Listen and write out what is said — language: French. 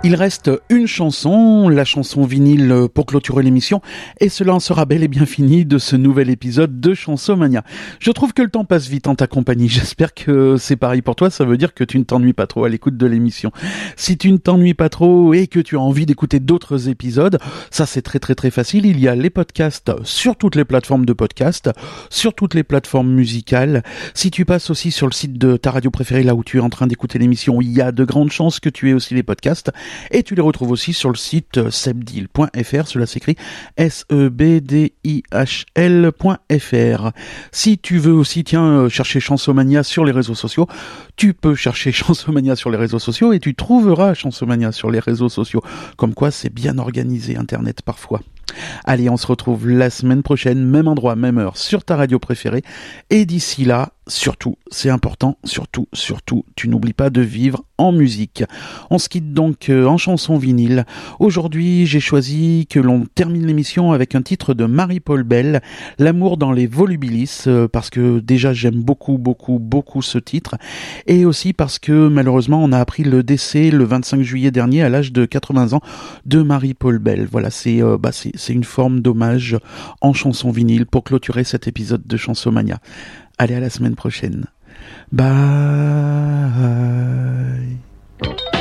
Il reste une chanson, la chanson vinyle pour clôturer l'émission, et cela en sera bel et bien fini de ce nouvel épisode de Chansomania. Je trouve que le temps passe vite en ta compagnie, j'espère que c'est pareil pour toi, ça veut dire que tu ne t'ennuies pas trop à l'écoute de l'émission. Si tu ne t'ennuies pas trop et que tu as envie d'écouter d'autres épisodes, ça c'est très très très facile, il y a les podcasts sur toutes les plateformes de podcast, sur toutes les plateformes musicales. Si tu passes aussi sur le site de ta radio préférée, là où tu es en train d'écouter l'émission, il y a de grandes chances que tu aies aussi les podcasts. Et tu les retrouves aussi sur le site sebdil.fr, cela s'écrit sebdihl.fr. Si tu veux aussi, chercher Chansomania sur les réseaux sociaux, tu peux chercher Chansomania sur les réseaux sociaux et tu trouveras Chansomania sur les réseaux sociaux. Comme quoi, c'est bien organisé, Internet, parfois. Allez, on se retrouve la semaine prochaine, même endroit, même heure, sur ta radio préférée. Et d'ici là, surtout, c'est important, surtout, tu n'oublies pas de vivre en musique. On se quitte donc en chanson vinyle. Aujourd'hui, j'ai choisi que l'on termine l'émission avec un titre de Marie-Paul Bell, L'amour dans les volubilis, parce que déjà j'aime beaucoup ce titre, et aussi parce que malheureusement on a appris le décès le 25 juillet dernier à l'âge de 80 ans de Marie-Paul Bell. Voilà, c'est une forme d'hommage en chanson vinyle pour clôturer cet épisode de Chansomania. Allez, à la semaine prochaine. Bye.